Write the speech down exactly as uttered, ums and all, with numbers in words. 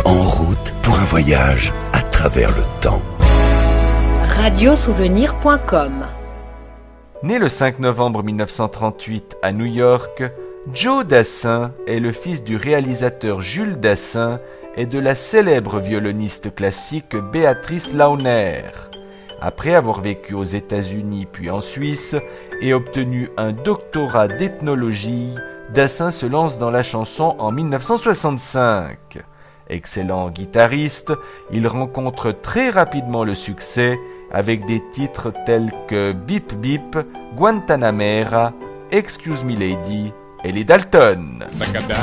En route pour un voyage à travers le temps. radio souvenir point com. Né le cinq novembre mille neuf cent trente-huit à New York, Joe Dassin est le fils du réalisateur Jules Dassin et de la célèbre violoniste classique Béatrice Launer. Après avoir vécu aux États-Unis puis en Suisse et obtenu un doctorat d'ethnologie, Dassin se lance dans la chanson en mille neuf cent soixante-cinq. Excellent guitariste, il rencontre très rapidement le succès avec des titres tels que Bip Bip, Guantanamera, Excuse Me Lady et les Dalton. Sakada,